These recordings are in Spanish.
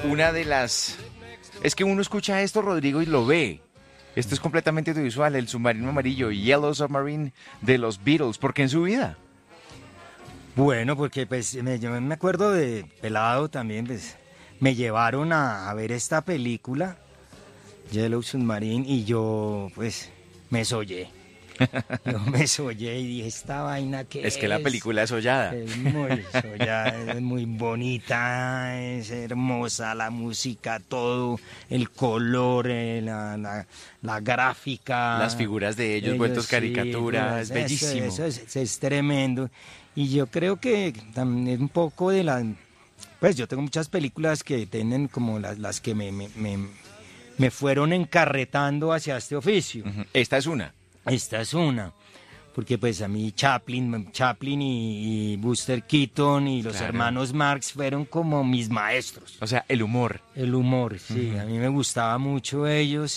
una de las... Es que uno escucha esto, Rodrigo, y lo ve. Esto es completamente audiovisual, el submarino amarillo, Yellow Submarine de los Beatles. ¿Por qué en su vida? Bueno, porque pues yo me acuerdo de pelado también, pues me llevaron a ver esta película, Yellow Submarine, y yo pues me soñé. Yo me soñé y dije, esta vaina que Es que la película es sollada. es muy soñada, es muy bonita, es hermosa la música, todo, el color, la gráfica. Las figuras de ellos vueltos caricatura, es bellísimo. Eso es tremendo. Y yo creo que también un poco de la... Pues yo tengo muchas películas que tienen como las que me fueron encarretando hacia este oficio. Esta es una. Esta es una, porque pues a mí Chaplin y Buster Keaton y los hermanos Marx fueron como mis maestros. O sea, el humor. El humor, sí, a mí me gustaba mucho ellos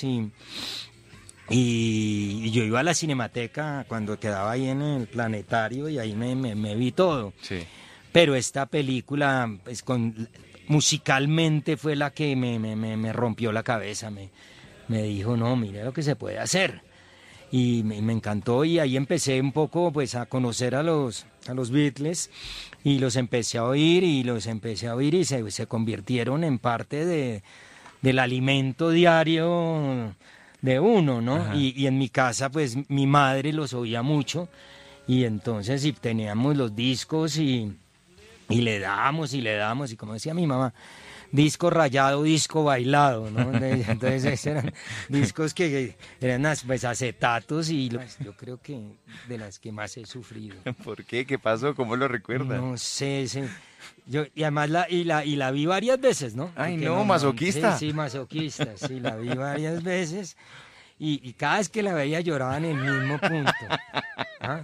y yo iba a la Cinemateca cuando quedaba ahí en el planetario y ahí me vi todo. Sí. Pero esta película, pues, musicalmente fue la que me rompió la cabeza, me dijo, no, mire lo que se puede hacer. Y me encantó y ahí empecé un poco pues a conocer a los Beatles y los empecé a oír y se convirtieron en parte del alimento diario de uno, ¿no? Y en mi casa pues mi madre los oía mucho y entonces si teníamos los discos y le damos y como decía mi mamá, disco rayado, disco bailado, ¿no? Entonces eran discos que eran pues acetatos y yo creo que de las que más he sufrido. ¿Por qué? ¿Qué pasó? ¿Cómo lo recuerdas? No sé, y además la vi varias veces, ¿no? Ay, no, masoquista. Sí, masoquista, sí, la vi varias veces y cada vez que la veía lloraba en el mismo punto. ¿Ah?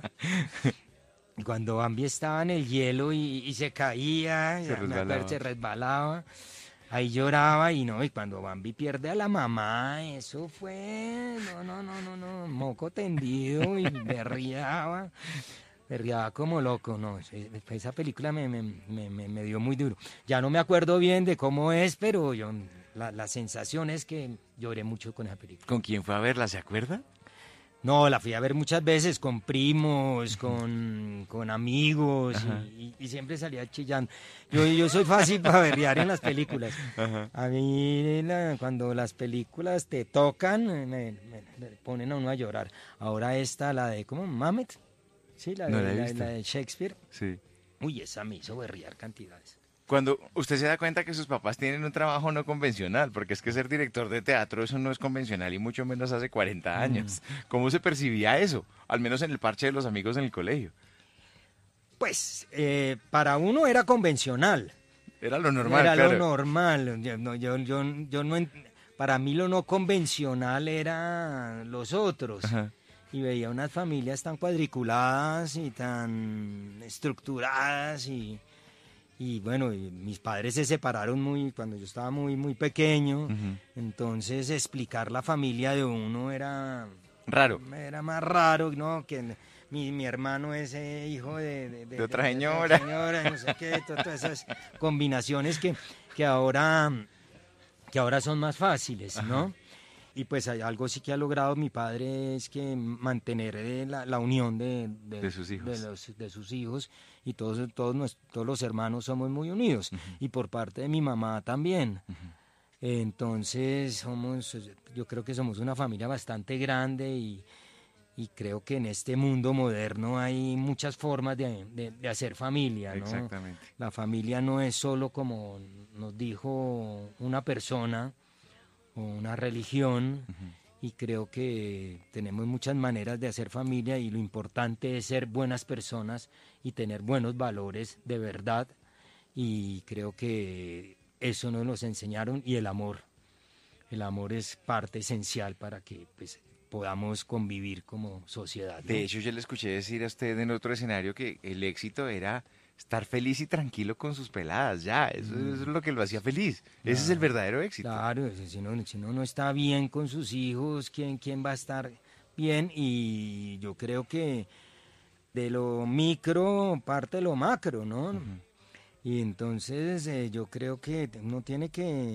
Cuando Bambi estaba en el hielo y se caía, se resbalaba, ahí lloraba y cuando Bambi pierde a la mamá, eso fue, no, moco tendido y berreaba como loco, no, esa película me dio muy duro. Ya no me acuerdo bien de cómo es, pero la sensación es que lloré mucho con esa película. ¿Con quién fue a verla? ¿Se acuerda? No, la fui a ver muchas veces con primos, con amigos y siempre salía chillando. Yo soy fácil para berrear en las películas. A mí cuando las películas te tocan me ponen a uno a llorar. Ahora esta, la de, ¿cómo? Mamet. Sí, la de Shakespeare. Sí. Uy, esa me hizo berrear cantidades. Cuando usted se da cuenta que sus papás tienen un trabajo no convencional, porque es que ser director de teatro eso no es convencional y mucho menos hace 40 años. ¿Cómo se percibía eso? Al menos en el parche de los amigos en el colegio. Pues para uno era convencional. Era lo normal, Era claro. lo normal. Para mí lo no convencional era los otros. Y veía unas familias tan cuadriculadas y tan estructuradas y bueno, mis padres se separaron cuando yo estaba muy pequeño, entonces explicar la familia de uno era raro. Era más raro, ¿no? Que mi hermano es hijo de otra señora. No sé qué, todas esas combinaciones que ahora son más fáciles, ¿no? Y pues algo sí que ha logrado mi padre es que mantener la unión de sus hijos. de sus hijos y todos los hermanos somos muy unidos y por parte de mi mamá también. Entonces yo creo que somos una familia bastante grande y creo que en este mundo moderno hay muchas formas de hacer familia, ¿no? Exactamente. La familia no es solo como nos dijo una persona o una religión, y creo que tenemos muchas maneras de hacer familia y lo importante es ser buenas personas y tener buenos valores de verdad, y creo que eso nos lo enseñaron, y el amor es parte esencial para que pues podamos convir como sociedad, ¿no? De hecho, yo le escuché decir a usted en otro escenario que el éxito era estar feliz y tranquilo con sus peladas, ya, eso es lo que lo hacía feliz. Ese es el verdadero éxito. Claro, si uno no está bien con sus hijos, ¿quién va a estar bien? Y yo creo que de lo micro parte lo macro, ¿no? Y entonces yo creo que uno tiene que